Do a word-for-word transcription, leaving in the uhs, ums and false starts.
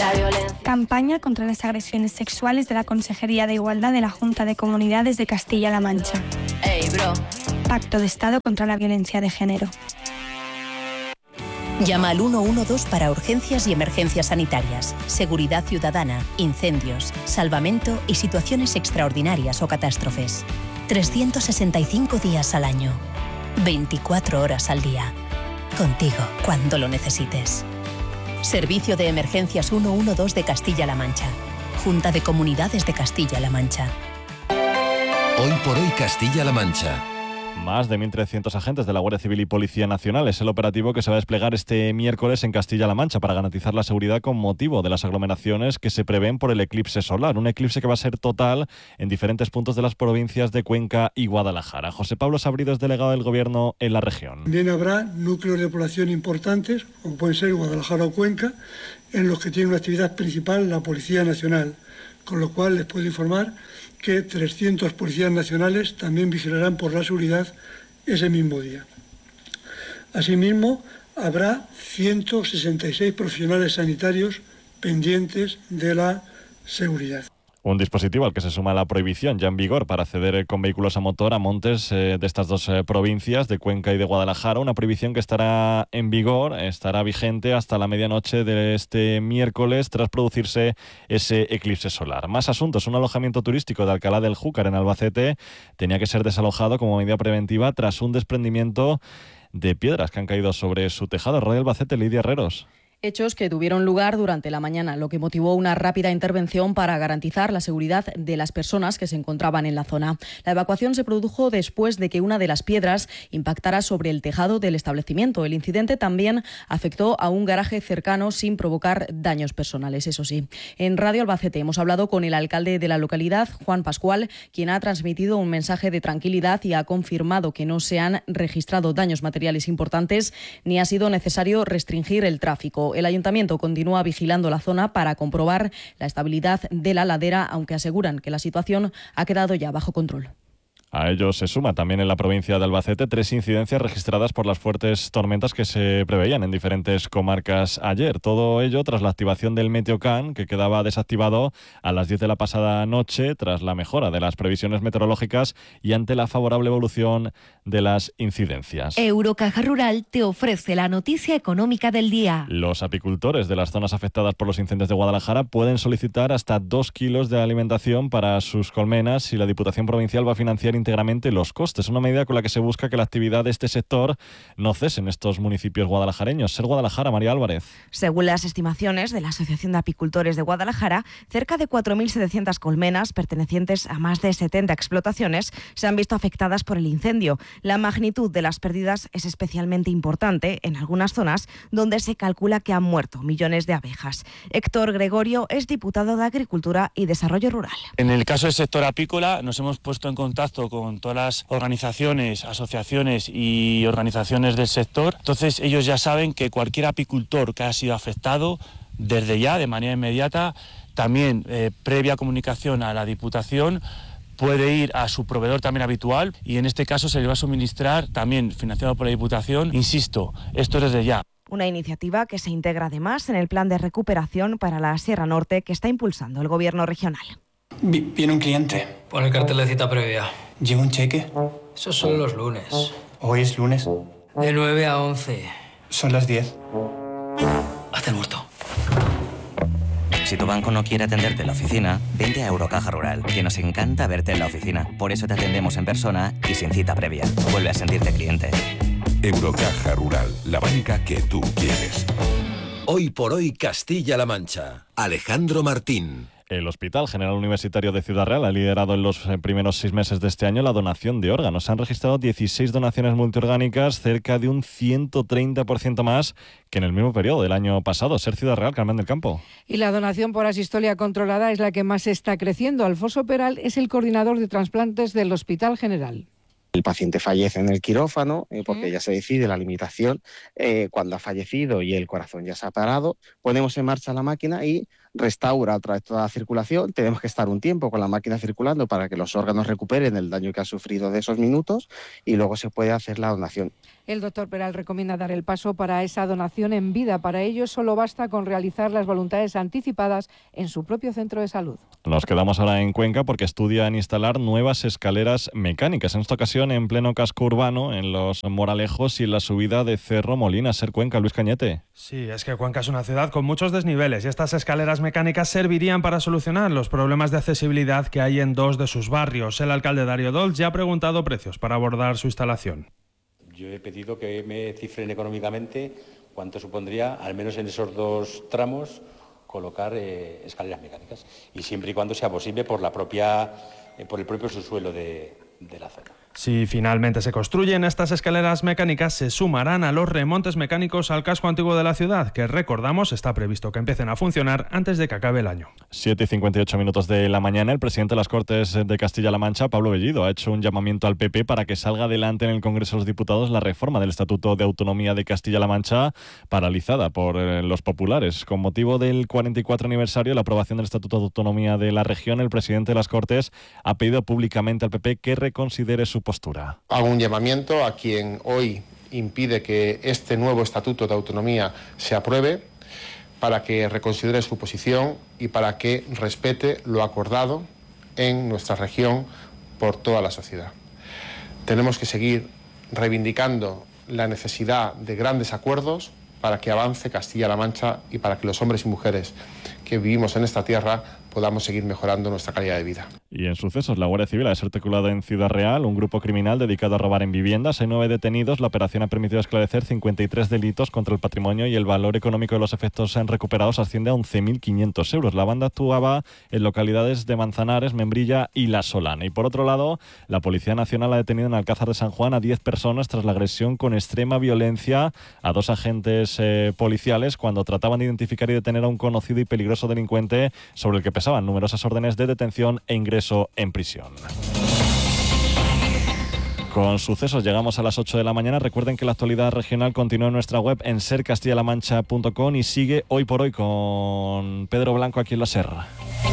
La violencia. Campaña contra las agresiones sexuales de la Consejería de Igualdad de la Junta de Comunidades de Castilla-La Mancha. Ey, bro. Pacto de Estado contra la violencia de género. Llama al uno uno dos para urgencias y emergencias sanitarias, seguridad ciudadana, incendios, salvamento y situaciones extraordinarias o catástrofes. trescientos sesenta y cinco días al año, veinticuatro horas al día. Contigo cuando lo necesites. Servicio de Emergencias uno uno dos de Castilla-La Mancha. Junta de Comunidades de Castilla-La Mancha. Hoy por hoy Castilla-La Mancha. Más de mil trescientos agentes de la Guardia Civil y Policía Nacional es el operativo que se va a desplegar este miércoles en Castilla-La Mancha para garantizar la seguridad con motivo de las aglomeraciones que se prevén por el eclipse solar. Un eclipse que va a ser total en diferentes puntos de las provincias de Cuenca y Guadalajara. José Pablo Sabrido es delegado del Gobierno en la región. También habrá núcleos de población importantes, como pueden ser Guadalajara o Cuenca, en los que tiene una actividad principal la Policía Nacional, con lo cual les puedo informar que trescientos policías nacionales también vigilarán por la seguridad ese mismo día. Asimismo, habrá ciento sesenta y seis profesionales sanitarios pendientes de la seguridad. Un dispositivo al que se suma la prohibición ya en vigor para acceder con vehículos a motor a montes eh, de estas dos eh, provincias, de Cuenca y de Guadalajara. Una prohibición que estará en vigor, estará vigente hasta la medianoche de este miércoles tras producirse ese eclipse solar. Más asuntos. Un alojamiento turístico de Alcalá del Júcar en Albacete tenía que ser desalojado como medida preventiva tras un desprendimiento de piedras que han caído sobre su tejado. Radio Albacete, Lidia Herreros. Hechos que tuvieron lugar durante la mañana, lo que motivó una rápida intervención para garantizar la seguridad de las personas que se encontraban en la zona. La evacuación se produjo después de que una de las piedras impactara sobre el tejado del establecimiento. El incidente también afectó a un garaje cercano sin provocar daños personales, eso sí. En Radio Albacete hemos hablado con el alcalde de la localidad, Juan Pascual, quien ha transmitido un mensaje de tranquilidad y ha confirmado que no se han registrado daños materiales importantes ni ha sido necesario restringir el tráfico. El ayuntamiento continúa vigilando la zona para comprobar la estabilidad de la ladera, aunque aseguran que la situación ha quedado ya bajo control. A ello se suma también en la provincia de Albacete tres incidencias registradas por las fuertes tormentas que se preveían en diferentes comarcas ayer. Todo ello tras la activación del Meteocan, que quedaba desactivado a las diez de la pasada noche tras la mejora de las previsiones meteorológicas y ante la favorable evolución de las incidencias. Eurocaja Rural te ofrece la noticia económica del día. Los apicultores de las zonas afectadas por los incendios de Guadalajara pueden solicitar hasta dos kilos de alimentación para sus colmenas y la Diputación Provincial va a financiar íntegramente los costes. Una medida con la que se busca que la actividad de este sector no cese en estos municipios guadalajareños. Ser Guadalajara, María Álvarez. Según las estimaciones de la Asociación de Apicultores de Guadalajara, cerca de cuatro mil setecientas colmenas pertenecientes a más de setenta explotaciones se han visto afectadas por el incendio. La magnitud de las pérdidas es especialmente importante en algunas zonas donde se calcula que han muerto millones de abejas. Héctor Gregorio es diputado de Agricultura y Desarrollo Rural. En el caso del sector apícola nos hemos puesto en contacto con todas las organizaciones, asociaciones y organizaciones del sector. Entonces ellos ya saben que cualquier apicultor que haya sido afectado, desde ya, de manera inmediata, también eh, previa comunicación a la Diputación, puede ir a su proveedor también habitual y en este caso se le va a suministrar, también financiado por la Diputación, insisto, esto es desde ya. Una iniciativa que se integra además en el plan de recuperación para la Sierra Norte que está impulsando el Gobierno regional. Viene un cliente. Pon el cartel de cita previa. ¿Lleva un cheque? Esos son los lunes. ¿Hoy es lunes? De nueve a once. Son las diez. Hazte el muerto. Si tu banco no quiere atenderte en la oficina, vente a Eurocaja Rural, que nos encanta verte en la oficina. Por eso te atendemos en persona y sin cita previa. Vuelve a sentirte cliente. Eurocaja Rural, la banca que tú quieres. Hoy por hoy Castilla-La Mancha. Alejandro Martín. El Hospital General Universitario de Ciudad Real ha liderado en los primeros seis meses de este año la donación de órganos. Se han registrado dieciséis donaciones multiorgánicas, cerca de un ciento treinta por ciento más que en el mismo periodo del año pasado. Ser Ciudad Real, Carmen del Campo. Y la donación por asistolia controlada es la que más está creciendo. Alfonso Peral es el coordinador de trasplantes del Hospital General. El paciente fallece en el quirófano eh, porque ya se decide la limitación. Eh, cuando ha fallecido y el corazón ya se ha parado, ponemos en marcha la máquina y restaura otra vez toda la circulación. Tenemos que estar un tiempo con la máquina circulando para que los órganos recuperen el daño que ha sufrido de esos minutos y luego se puede hacer la donación. El doctor Peral recomienda dar el paso para esa donación en vida. Para ello solo basta con realizar las voluntades anticipadas en su propio centro de salud. Nos quedamos ahora en Cuenca porque estudian instalar nuevas escaleras mecánicas. En esta ocasión en pleno casco urbano, en los Moralejos y en la subida de Cerro Molina. Ser Cuenca, Luis Cañete. Sí, es que Cuenca es una ciudad con muchos desniveles y estas escaleras mecánicas servirían para solucionar los problemas de accesibilidad que hay en dos de sus barrios. El alcalde Darío Dols ya ha preguntado precios para abordar su instalación. Yo he pedido que me cifren económicamente cuánto supondría, al menos en esos dos tramos, colocar eh, escaleras mecánicas, y siempre y cuando sea posible por la propia, eh, por el propio subsuelo de, de la zona. Si finalmente se construyen estas escaleras mecánicas, se sumarán a los remontes mecánicos al casco antiguo de la ciudad, que recordamos está previsto que empiecen a funcionar antes de que acabe el año. siete y cincuenta y ocho minutos de la mañana, el presidente de las Cortes de Castilla-La Mancha, Pablo Bellido, ha hecho un llamamiento al P P para que salga adelante en el Congreso de los Diputados la reforma del Estatuto de Autonomía de Castilla-La Mancha, paralizada por eh, los populares. Con motivo del cuarenta y cuatro aniversario de la aprobación del Estatuto de Autonomía de la región, el presidente de las Cortes ha pedido públicamente al P P que reconsidere su postura. Hago un llamamiento a quien hoy impide que este nuevo Estatuto de Autonomía se apruebe para que reconsidere su posición y para que respete lo acordado en nuestra región por toda la sociedad. Tenemos que seguir reivindicando la necesidad de grandes acuerdos para que avance Castilla-La Mancha y para que los hombres y mujeres que vivimos en esta tierra podamos seguir mejorando nuestra calidad de vida. Y en sucesos, la Guardia Civil ha desarticulado en Ciudad Real un grupo criminal dedicado a robar en viviendas. Hay nueve detenidos. La operación ha permitido esclarecer cincuenta y tres delitos contra el patrimonio y el valor económico de los efectos recuperados asciende a once mil quinientos euros. La banda actuaba en localidades de Manzanares, Membrilla y La Solana. Y por otro lado, la Policía Nacional ha detenido en Alcázar de San Juan a diez personas tras la agresión con extrema violencia a dos agentes eh, policiales cuando trataban de identificar y detener a un conocido y peligroso delincuente sobre el que pesaban numerosas órdenes de detención e ingreso en prisión. Con sucesos llegamos a las ocho de la mañana. Recuerden que la actualidad regional continúa en nuestra web en ser castilla la mancha punto com y sigue hoy por hoy con Pedro Blanco aquí en la Serra.